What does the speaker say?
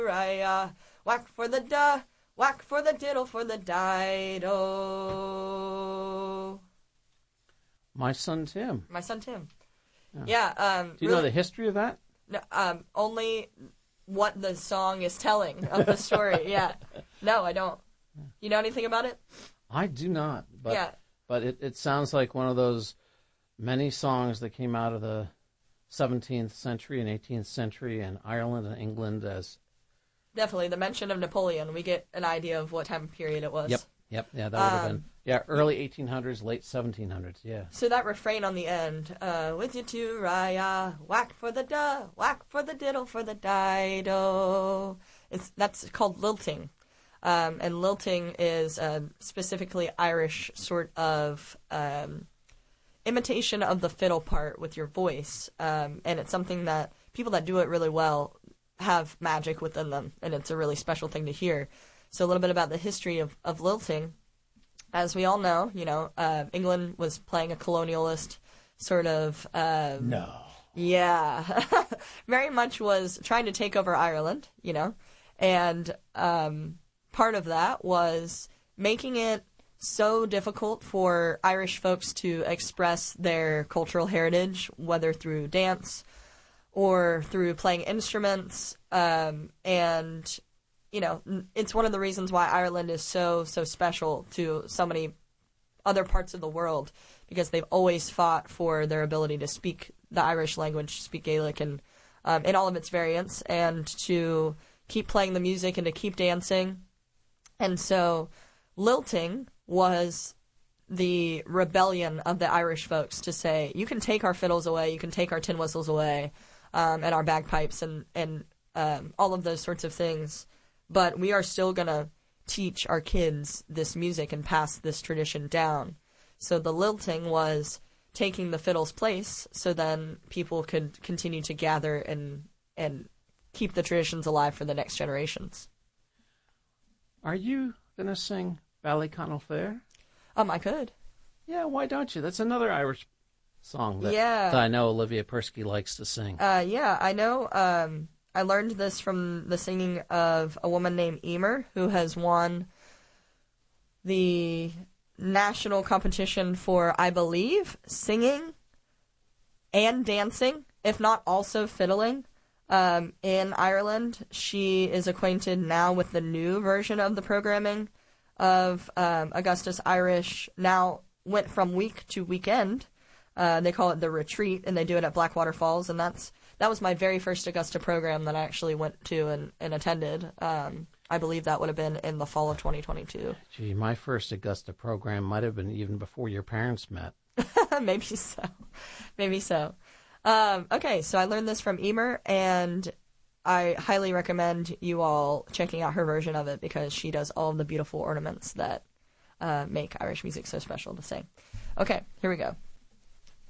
Whack for the da, whack for the diddle for the dido. My Son Tim. My Son Tim. Yeah. Do you know the history of that? No, only what the song is telling of the story. Yeah. No, I don't. You know anything about it? I do not. But, yeah. But it sounds like one of those many songs that came out of the 17th century and 18th century in Ireland and England as... Definitely. The mention of Napoleon, we get an idea of what time period it was. Yep. Yeah, that would have been... Yeah, early 1800s, late 1700s, yeah. So that refrain on the end, with you to Raya, whack for the da, whack for the diddle for the dido. That's called lilting. And lilting is specifically Irish sort of imitation of the fiddle part with your voice. And it's something that people that do it really well have magic within them, and it's a really special thing to hear. So a little bit about the history of lilting. As we all know, England was playing a colonialist sort of... no. Yeah. Very much was trying to take over Ireland, and part of that was making it so difficult for Irish folks to express their cultural heritage, whether through dance or through playing instruments, and... it's one of the reasons why Ireland is so special to so many other parts of the world, because they've always fought for their ability to speak the Irish language, speak Gaelic, and in all of its variants, and to keep playing the music and to keep dancing. And so lilting was the rebellion of the Irish folks to say, you can take our fiddles away, you can take our tin whistles away, and our bagpipes and all of those sorts of things. But we are still going to teach our kids this music and pass this tradition down. So the lilting was taking the fiddle's place so then people could continue to gather and keep the traditions alive for the next generations. Are you going to sing Ballyconnell Fair? I could. Yeah, why don't you? That's another Irish song that I know Olivia Persky likes to sing. Yeah, I know... I learned this from the singing of a woman named Emer, who has won the national competition for, I believe, singing and dancing, if not also fiddling, in Ireland. She is acquainted now with the new version of the programming of Augustus Irish. Now went from week to weekend. They call it the Retreat, and they do it at Blackwater Falls, and that was my very first Augusta program that I actually went to and attended. I believe that would have been in the fall of 2022. Gee, my first Augusta program might have been even before your parents met. Maybe so. Okay, so I learned this from Emer, and I highly recommend you all checking out her version of it, because she does all of the beautiful ornaments that make Irish music so special to sing. Okay, here we go.